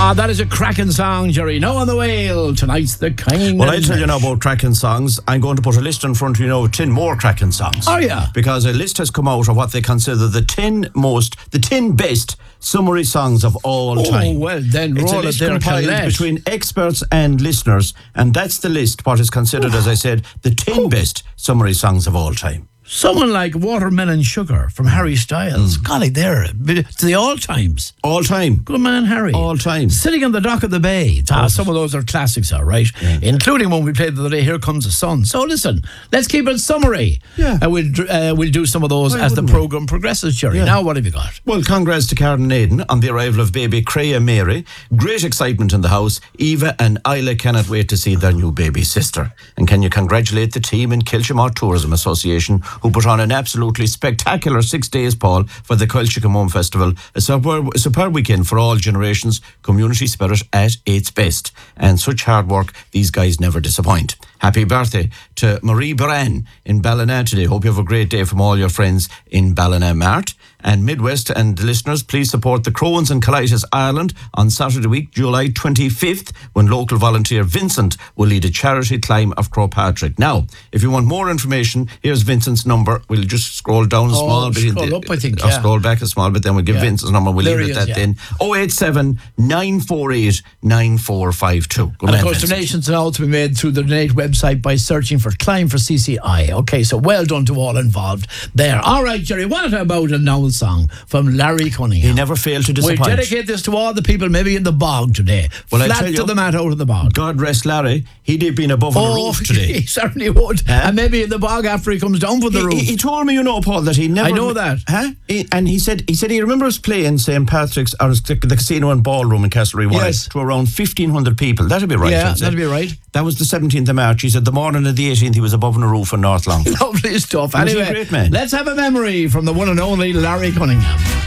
Ah, that is a cracking song, Jerry. No on the whale. Tonight's the King. Well, I tell you now about cracking songs. I'm going to put a list in front of you now of 10 more cracking songs. Oh, yeah. Because a list has come out of what they consider the 10 best summary songs of all time. Oh, well, then it's roll a list it there, compiled Colette. between experts and listeners, and that's the list, what is considered, as I said, the 10 best summary songs of all time. Someone like Watermelon Sugar from Harry Styles. Golly, there. To the all times. All time. Good man, Harry. All time. Sitting on the dock of the bay. Some of those are classics, all right. Yeah. Including one we played the other day, Here Comes the Sun. So listen, let's keep it summary. Yeah. We'll do some of those as the programme progresses, Jerry. Yeah. Now, what have you got? Well, congrats to Karen and Aidan on the arrival of baby Creya Mary. Great excitement in the house. Eva and Isla cannot wait to see their new baby sister. And can you congratulate the team in Kilshamore Tourism Association, who put on an absolutely spectacular 6 days, Paul, for the Kilshickamone Festival. A superb weekend for all generations, community spirit at its best. And such hard work, these guys never disappoint. Happy birthday to Marie Baran in Ballina today. Hope you have a great day from all your friends in Ballina Mart. And Midwest and the listeners, please support the Crones and Colitis Ireland on Saturday week, July 25th, when local volunteer Vincent will lead a charity climb of Crowpatrick. Now, if you want more information, here's Vincent's number. We'll just scroll down a small bit. Scroll up, I think. Or scroll back a small bit, then we'll give Vincent's number. We'll leave it at that then. 087 948 9452. And of course, donations can also be made through the Donate website by searching for Climb for CCI. Okay, so well done to all involved there. All right, Jerry, what about a now song from Larry Cunningham? He never failed to disappoint. We'll dedicate this to all the people maybe in the bog today. Well, Flat to the mat out of the bog. God rest Larry. He'd have been above on the roof today. He certainly would. And maybe in the bog after he comes down from the roof. He told me, Paul, that he never... I know that. And he said he remembers playing St. Patrick's, or the casino and ballroom in Castlereagh to around 1,500 people. That'd be right. Yeah, that'd be right. That was the 17th of March. He said the morning of the 18th he was above on the roof in North Long. Lovely stuff. Anyway, great man. Let's have a memory from the one and only Larry Cunningham.